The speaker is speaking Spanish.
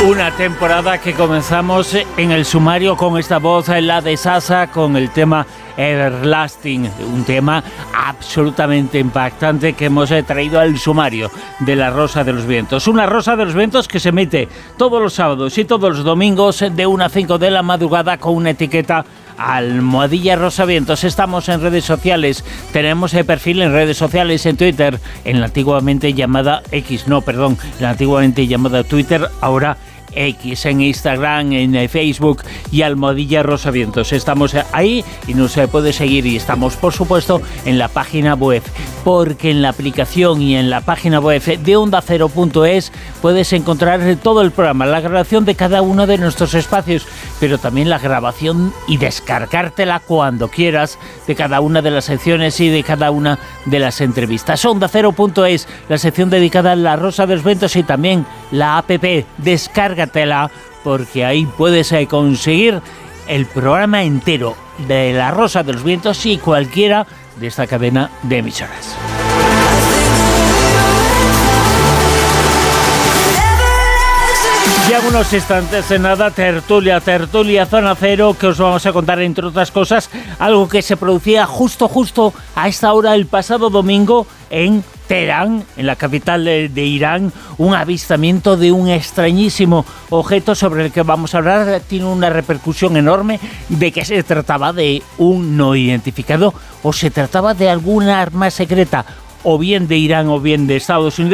Una temporada que comenzamos en el sumario con esta voz, la de Sasa, con el tema Everlasting, un tema absolutamente impactante que hemos traído al sumario de La Rosa de los Vientos. Una Rosa de los Vientos que se emite todos los sábados y todos los domingos de 1 a 5 de la madrugada con una etiqueta Almohadilla Rosa Vientos. Estamos en redes sociales, tenemos el perfil en redes sociales, en Twitter, en la antiguamente llamada la antiguamente llamada Twitter, ahora X, en Instagram, en Facebook y Almohadilla Rosa Vientos. Estamos ahí y nos puede seguir, y estamos por supuesto en la página web, porque en la aplicación y en la página web de OndaCero.es puedes encontrar todo el programa, la grabación de cada uno de nuestros espacios, pero también la grabación y descargártela cuando quieras de cada una de las secciones y de cada una de las entrevistas. OndaCero.es, la sección dedicada a La Rosa de los Vientos, y también la app, descárgatela, porque ahí puedes conseguir el programa entero de La Rosa de los Vientos y cualquiera de esta cadena de emisoras. Ya en unos instantes de nada, tertulia Zona Cero, que os vamos a contar, entre otras cosas, algo que se producía justo a esta hora el pasado domingo en Teherán, en la capital de Irán. Un avistamiento de un extrañísimo objeto sobre el que vamos a hablar. Tiene una repercusión enorme. ¿De qué se trataba? ¿De un no identificado? ¿O se trataba de alguna arma secreta, o bien de Irán o bien de Estados Unidos?